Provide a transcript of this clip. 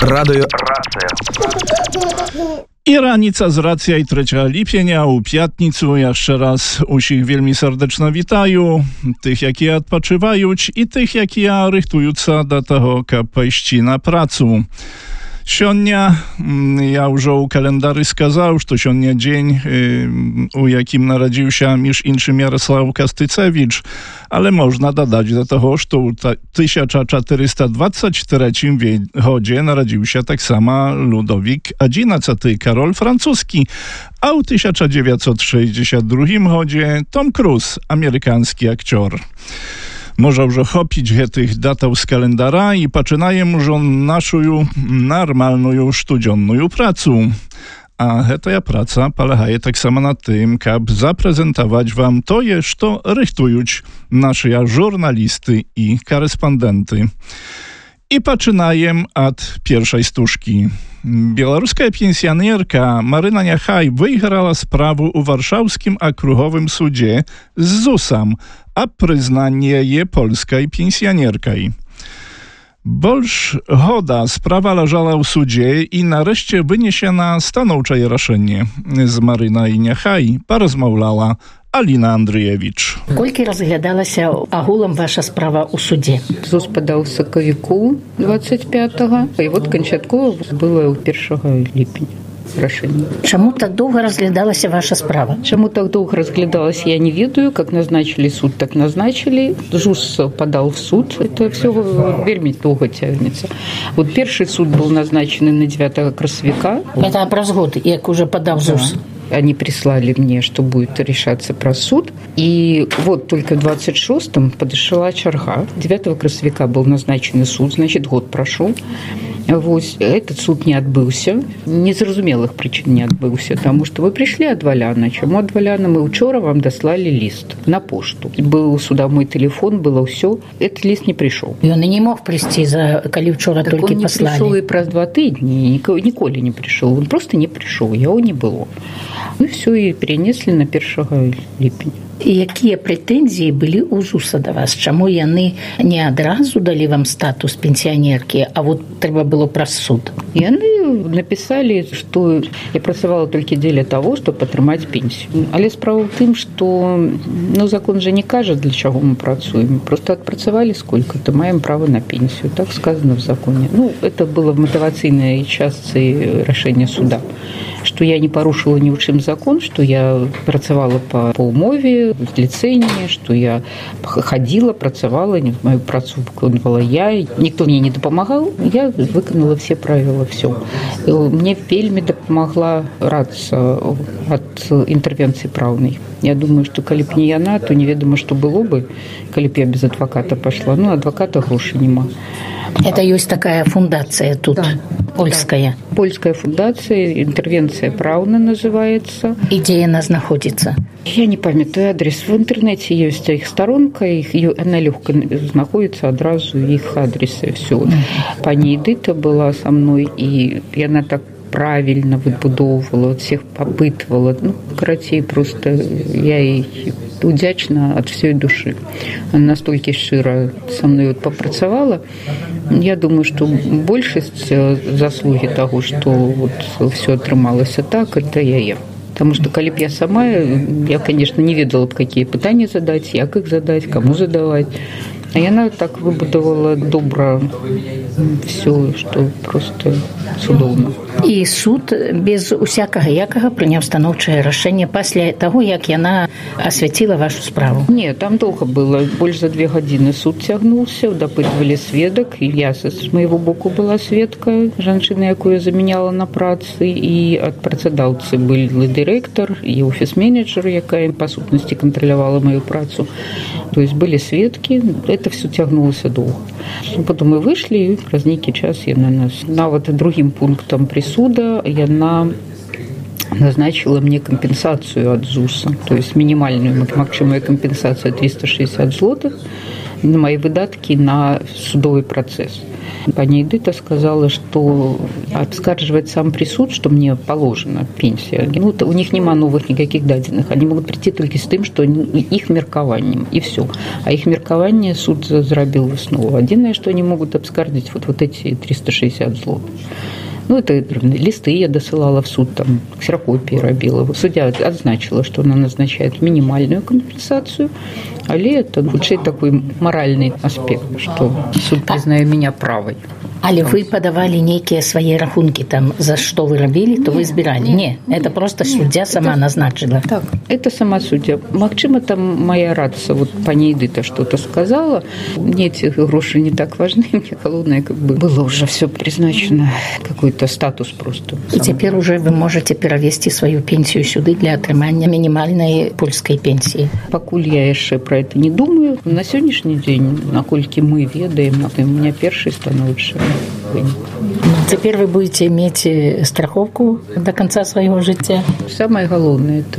Радыё І раніца з рацыяй 3 ліпеня ў пятніцу. Яшчэ раз усіх вельмі сардэчна вітаю, тых, якія адпачываюць, і тых, якія рыхтуюцца да таго, каб пайсці на працу. Сёння я ўжо ў календары сказаў, што сёння дзень, у якім нарадзіўся між іншым Ярослав Кастыцевіч, але можна дадаць да таго, што ў 1423 годзе нарадзіўся таксама Людовік XI, кароль французскі, а ў 1962 годзе Том Круз, амерыканскі акцёр. Можа ўжо хопіць гэтых датаў з календара і пачынаем ужо нашу нармальную штодзённую працу. А гэтая праца палягае таксама на тым, каб запрэзентаваць вам тое, што рыхтуюць нашыя журналісты і карэспандэнты. І пачынаем ад першай стужкі. Беларуская пенсіянерка Марына Няхай выйграла справу ў варшаўскім акруговым судзе з ЗУСам аб прызнанні яе польскай пенсіянеркай. Больш года справа ляжала ў судзе і нарэшце вынесена станоўчае рашэнне. З Марынай Няхай паразмаўляла Аліна Андрыевіч. Колькі разглядалася агулам ваша справа ў судзе? ЗУС падаў сакавіку 25-го, і вот канчаткова было ў 1 ліпеня рашэнне. Чаму так доўга разглядалася ваша справа? Чаму так доўга разглядалася, я не ведаю. Как назначили суд, так назначили. ЗУС падаў в суд. Это все вельмі доўга цягнецца. Вот першы суд был назначены на 9 красавіка. Это праз год, як уже падаў ЗУС. Они прислали мне, что будет решаться про суд. И вот только в 26-м подошла черга. 9 красавіка был назначен суд, значит, год прошел. Вот. Этот суд не отбылся. Незразумелых причин не отбылся. Потому что вы пришли от Валяна. Чему от Валяна? Мы вчера вам дослали лист на пошту. Был сюда мой телефон, было все. Этот лист не пришел. И он и не мог прийти, коли вчера так только он послали. Он не пришел и про 2 тыдні, ніколи не пришел. Он просто не пришел, его не было. Мы все и перенесли на 1 ліпеня. І якія прэтэнзіі былі ў ЗУСа да вас? Чаму яны не адразу далі вам статус пенсіянеркі, а вот трэба было праз суд? Яны написали, что я працавала толькі дзеля того, чтобы атрымаць пенсію. Але справа в тым, что закон же не кажа, для чаго мы працуем. Просто отпрацавали сколько-то, маем право на пенсию. Так сказано в законе. Это было в мотивацыйнай частцы рашэння суда. Что я не порушила ни в чем закон, что я працавала по умове, в лицейне, что я ходила, працавала, мою працу выконывала я, никто мне не допомагал, я выконала все правила, все. Мне вельмі дапамагла раца от интервенции праўнай. Я думаю, что калі б не яна, то неведомо, что было бы, калі б я без адвоката пошла. Адвоката грошей нема. Это есть такая фундация тут, да. Польская. Польская фундация, интервенция праўна называется. И где она находится? Я не памятаю адрес. В интернете есть их сторонка, она легко находится, адразу их адресы. Все. Пані Эдита была со мной, и она так правильно выбудовывала, всех попытывала. Короче, просто я ей удячна от всей души. Она настолько широ со мной попрацавала. Я думаю, что большесть заслуги того, что все атрымалось так, это яе. Потому что, калі б я сама, я, конечно, не ведала б, какие пытания задать, як их задать, кому задавать. А яна так выбудовала добра все, что просто цудоўна. І суд без усякага якага прыняў станоўчае рашэнне пасля таго, як яна асвяціла вашу справу? Не, там долго было. Больше за 2 гадзіны суд цягнуўся, дапытвалі сведак. І я з майго боку была сведка, жанчына, якую заменяла на працы, і ад працадаўцы былі дырэктар і офіс-менеджер, якая па сутнасці кантралявала мою працу. То есть были сведки. Это все цягнулася доўга. Потом мы вышли, и праз нейкі час яна нас нават другим пунктам присуда яна назначила мне компенсацию от ЗУСа, то есть минимальную максимальная компенсация 360 злотых мои выдатки на судовый процесс. Пані Эдита сказала, что обскарживает сам присуд, что мне положена пенсия. Ну, у них нема новых никаких дадзеных. Они могут прийти только с тем, что их меркованием, и все. А их меркование суд зробил снова. Единственное, что они могут обскардить, вот эти 360 злотых. Ну, это листы я досылала в суд, там, ксерокопии робила. Судья отзначила, что она назначает минимальную компенсацию, але это худший такой моральный аспект, что суд признает меня правой. Але вы подавали некие свои рахунки, там, за что вы робили, то вы избирали? Нет, это просто судья сама назначила. Так, это сама судья. Магчыма, там моя радца, вот пані Эдита что-то сказала. Мне эти гроши не так важны, мне головное, как бы было уже все призначено, какой-то статус просто. И теперь уже вы можете перевести свою пенсию сюда для отрымания минимальной польской пенсии. Пакуль я яшчэ про это не думаю. На сегодняшний день, наколькі мы ведаем, у меня перший становіцца. Теперь вы будете иметь страховку до конца своего життя? Самое главное – это